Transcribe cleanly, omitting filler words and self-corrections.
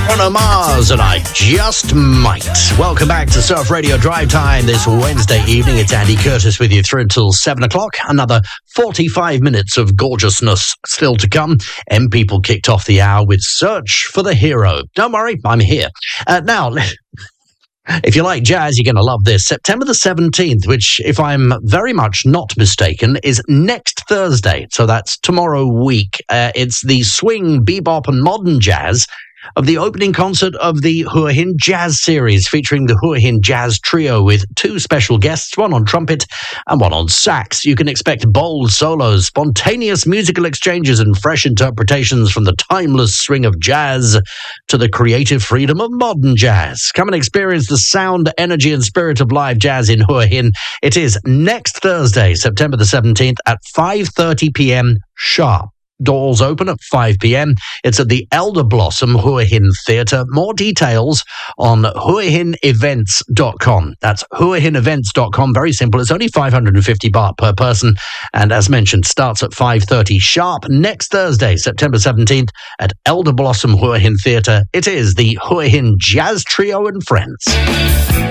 Bruno Mars and I Just Might. Welcome back to Surf Radio Drive Time this Wednesday evening. It's Andy Curtis with you through until 7 o'clock. Another 45 minutes of gorgeousness still to come. M People kicked off the hour with Search for the Hero. Don't worry, I'm here. Now, if you like jazz, you're going to love this. September the 17th, which, if I'm very much not mistaken, is next Thursday. So that's tomorrow week. It's the swing, bebop and modern jazz of the opening concert of the Hua Hin Jazz Series, featuring the Hua Hin Jazz Trio with two special guests, one on trumpet and one on sax. You can expect bold solos, spontaneous musical exchanges and fresh interpretations from the timeless swing of jazz to the creative freedom of modern jazz. Come and experience the sound, energy and spirit of live jazz in Hua Hin. It is next Thursday, September the 17th at 5:30 p.m. sharp. Doors open at 5 p.m. It's at the Elder Blossom Hua Hin Theatre. More details on huahinevents.com. That's huahinevents.com. Very simple. It's only 550 baht per person. And as mentioned, starts at 5:30 sharp next Thursday, September 17th at Elder Blossom Hua Hin Theatre. It is the Hua Hin Jazz Trio and Friends.